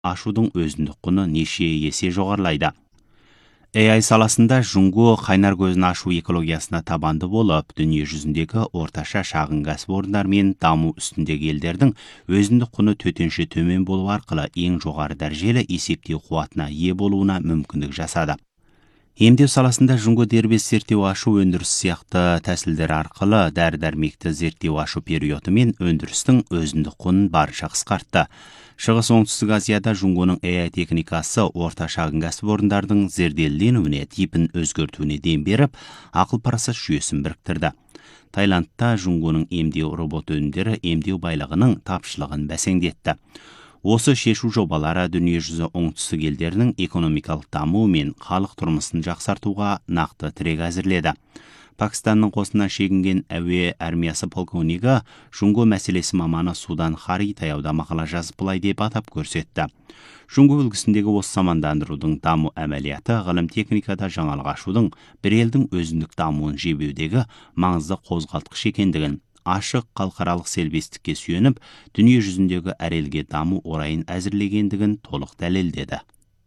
ашудың өзіндік құны неше есе жоғарылайды. AI саласында Жұңго қайнар көзін ашу экологиясына табанды болып, дүние жүзіндегі орташа шағын кәсіпорындар мен даму үстіндегі елдердің өзіндік құны төтенше төмен болу арқылы ең жоғары дәрежелі есептеу қуатына ие болуына мүмкіндік жасады. Емдеу саласында Жұңго дербес зерттеу ашу өндіріс сияқты тәсілдер арқылы дәрі-дәрмекті зерттеу ашу периоды мен өндірістің өзіндік құнын барынша қысқартты. Шығыс оңтүстік Азияда Жұңгоның AI техникасы орта шағын кәсіпорындардың зерделенуіне, типін өзгертуіне дем беріп, ақыл парасат жүйесін біріктірді. Таиландта Жұңгоның емдеу робот өнімдері емдеу байлығының тапшылығын бәсеңдетті. Осы шешу жобалары дүниежүзі оңтүстік елдерінің экономикалық дамуы мен халық тұрмысын жақсартуға нақты тірек әзірледі. Пакистанның қосына шегінген әуе армиясы полковнигі Жұңго мәселесі маманы Судан Хари таяуда мақала жазып былай деп атап көрсетті. Жұңго үлгісіндегі осы самандандырудың даму әмәлияты ғылым техникада жаңалық ашудың бір елдің өзіндік дамуын жебеудегі маңызды қозғалтқыш екендігін, ашық халықаралық серіктестікке сүйеніп, дүние жүзіндегі әр елге даму орайын әзірлегендігін толық дәлелдеді.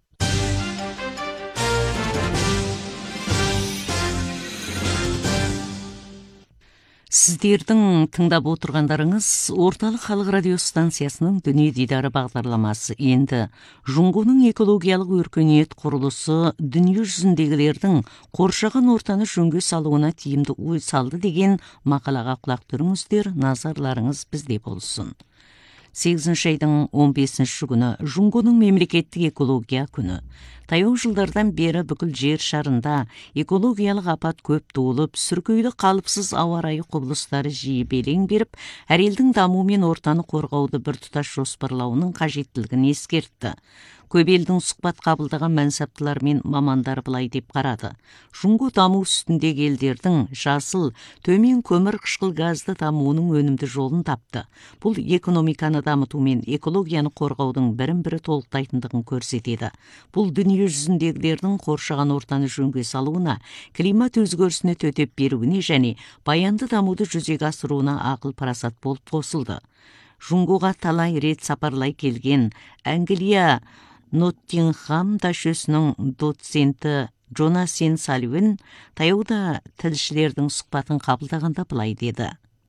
Сіздердің тыңдап отырғандарыңыз орталық халық радио станциясының дүние дидары бағдарламасы. Енді Жұңгоның экологиялық өркениет құрылысы дүние жүзіндегілердің қоршаған ортаны жөнге салуына тиімді ой салды деген мақалаға құлақ түріңіздер, назарларыңыз бізде болсын. 8 айдың 15 күні Жұңгоның мемлекеттік экология күні. Таяу жылдардан бері бүкіл жер шарында экологиялық апат көп туылып, сүркейлі қалыпсыз ауа райы құбылыстары жиі белең беріп, әр елдің дамуы мен ортаны қорғауды біртұтас жоспарлауының қажеттілігін ескертті. Көп елдің сұхбат қабылдаған мәнсаптылар мен мамандар былай деп қарады. Жұңго даму үстіндегі елдердің жасыл, төмен көмір қышқыл газды дамуының өнімді жолын тапты. Бұл экономиканы дамыту мен экологияны қорғаудың бірін-бірі толықтайтындығын көрсетеді. Бұл дүние жүзіндегілердің қоршаған ортаны жөнге салуына, климат өзгерісіне төтеп беруіне және баянды дамуды жүзеге асыруына ақыл парасат болып қосылды. Жұңгоға талай рет сапарлай келген Англия Ноттингхам дашөсінің доценті Джонасен Салливан таяуда тілшілердің сұхбатын қабылдағанда былай деді.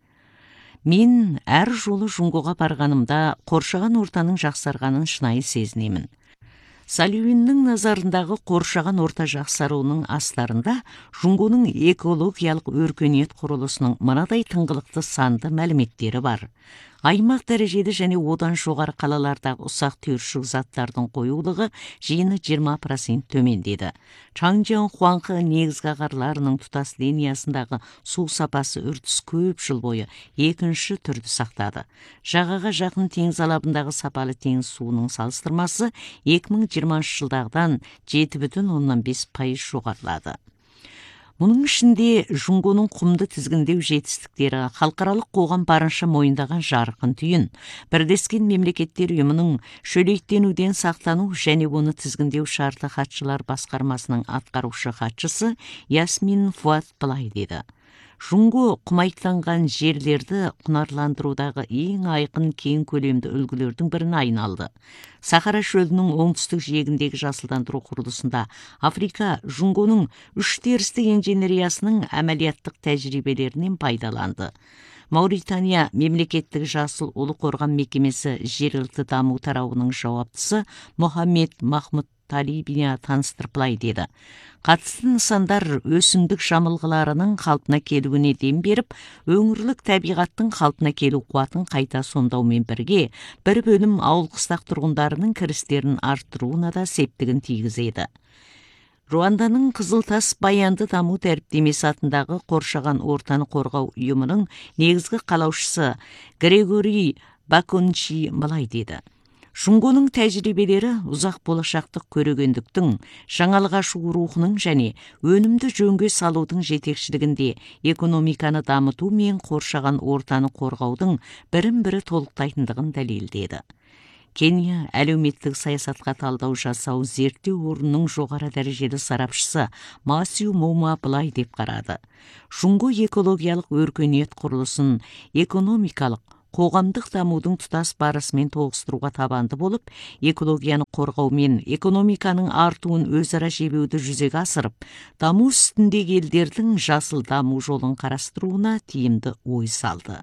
Мен әр жолы Жұңгоға барғанымда қоршаған ортаның жақсарғанын шынайы сезінемін. Салливанның назарындағы қоршаған орта жақсаруының астарында Жұңгоның экологиялық өркениет құрылысының мынадай тыңғылықты санды мәліметтері бар. Аймақ дәрежеде және одан жоғары қалалардағы ұсақ түйіршік заттардың қоюлығы жиыны 20% төмендеді. Чаңжан Хуанхы негізгі ағарларының тұтас линиясындағы су сапасы үрдіс көп жыл бойы екінші түрді сақтады. Жағаға жақын теңіз алабындағы сапалы теңіз суының салыстырмасы 2020 жылдағыдан 7,5% жоғарылады. Мұның ішінде Жұңгоның құмды тізгіндеу жетістіктері халықаралық қоғам барынша мойындаған жарқын түйін. Бірлескен мемлекеттер ұйымының шөлейттенуден сақтану және оны тізгіндеу шарты хатшылар басқармасының атқарушы хатшысы Ясмин Фуат былай деді. Жұңго құмайттанған жерлерді құнарландырудағы ең айқын кең көлемді үлгілердің біріне айналды. Сахара шөлінің оңтүстік жиегіндегі жасылдандыру құрылысында Африка Жұңгоның үш терісті инженериясының әмәлияттық тәжірибелерінен пайдаланды. Мауритания мемлекеттік жасыл ұлы қорған мекемесі жергілікті даму тарауының жауаптысы Мохаммед Махмуд Талибиня таныстырып деді. Қатысты нысандар өсімдік жамылғыларының қалпына келуіне дем беріп, өңірлік табиғаттың қалпына келу қуатын қайта сомдаумен бірге, бір бөлім ауыл қыстақ тұрғындарының кірістерін арттыруына да септігін тигізеді. Руанданың Қызылтас баянды даму дәріптемесі атындағы қоршаған ортаны қорғау ұйымының негізгі қалаушысы Грегори Бакончи былай деді. Жұңгоның тәжірибелері ұзақ болашақтық көрегендіктің, жаңалық ашу рухының және өнімді жөнге салудың жетекшілігінде экономиканы дамыту мен қоршаған ортаны қорғаудың бірін-бірі толықтайтындығын дәлелдеді. Кения әлеуметтік саясатқа талдау жасау зерттеу орнының жоғары дәрежелі сарапшысы Масиу Мома былай деп қарады. Жұңго экологиялық өркениет құрылысын экономикалық, коғамдық дамудың тұтас барысымен тоғыстыруға табанды болып, экологияны қорғау мен экономиканың артуын өзара жебеуді жүзеге асырып, даму үстіндегі елдердің жасыл даму жолын қарастыруына тиімді ой салды.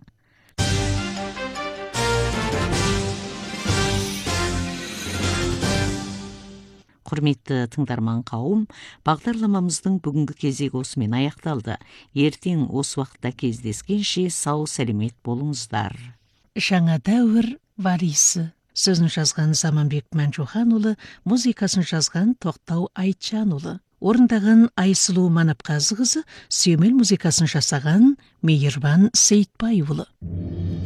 Құрметті тыңдарман қауым, бағдарламамыздың бүгінгі кезегі осымен аяқталды. Ертең осы уақытта кездескенше сау сәлемет болыңыздар. Жаңа дәуір варисі. Сөзін жазған Заманбек Мәнжуханұлы, музыкасын жазған Тоқтау Айтжанұлы. Орындаған Айсұлу Манапқазықызы, сүйемел музыкасын жасаған Мейірбан Сейітбайұлы.